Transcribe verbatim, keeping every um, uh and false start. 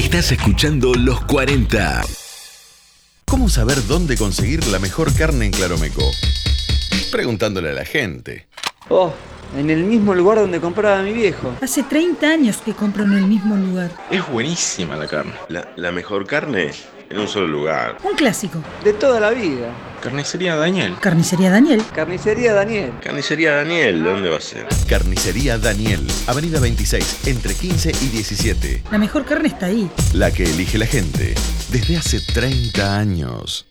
Estás escuchando Los cuarenta. ¿Cómo saber dónde conseguir la mejor carne en Claromeco? Preguntándole a la gente. Oh, en el mismo lugar donde compraba mi viejo. Hace treinta años que compro en el mismo lugar. Es buenísima la carne. La, la mejor carne en un solo lugar. Un clásico. De toda la vida. Carnicería Daniel. Carnicería Daniel. Carnicería Daniel. Carnicería Daniel, ¿dónde va a ser? Carnicería Daniel, Avenida veintiséis, entre quince y diecisiete. La mejor carne está ahí. La que elige la gente desde hace treinta años.